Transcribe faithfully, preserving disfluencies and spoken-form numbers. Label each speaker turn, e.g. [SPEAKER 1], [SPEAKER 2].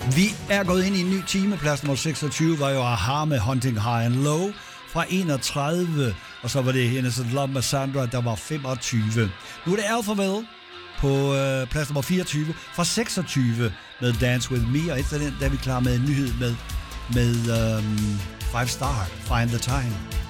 [SPEAKER 1] Vi er gået ind i en ny time. Plads nummer seksogtyve var jo A-ha med Hunting High and Low fra enogtredive, og så var det hendes Love med Sandra, der var femogtyve. Nu er det Alphaville på øh, plads nummer fireogtyve fra seksogtyve med Dance With Me, og efter den der er vi klar med en nyhed med, med um, Five Star, Find The Time.